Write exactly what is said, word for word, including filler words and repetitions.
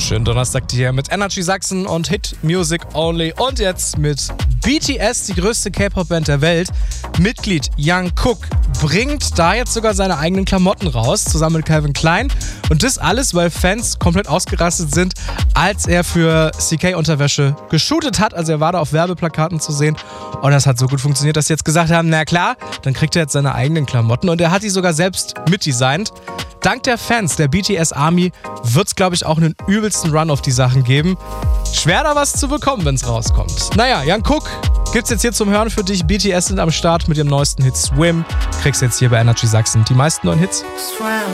Schönen Donnerstag hier mit Energy Sachsen und Hit Music Only. Und jetzt mit B T S, die größte K-Pop-Band der Welt. Mitglied Jungkook bringt da jetzt sogar seine eigenen Klamotten raus, zusammen mit Calvin Klein. Und das alles, weil Fans komplett ausgerastet sind, als er für C K-Unterwäsche geshootet hat. Also er war da auf Werbeplakaten zu sehen. Und das hat so gut funktioniert, dass sie jetzt gesagt haben, na klar, dann kriegt er jetzt seine eigenen Klamotten. Und er hat die sogar selbst mitdesignt. Dank der Fans der B T S Army wird es, glaube ich, auch einen übelsten Run auf die Sachen geben. Schwer da was zu bekommen, wenn es rauskommt. Naja, Jungkook gibt's jetzt hier zum Hören für dich. B T S sind am Start mit ihrem neuesten Hit Swim. Kriegst jetzt hier bei Energy Sachsen die meisten neuen Hits.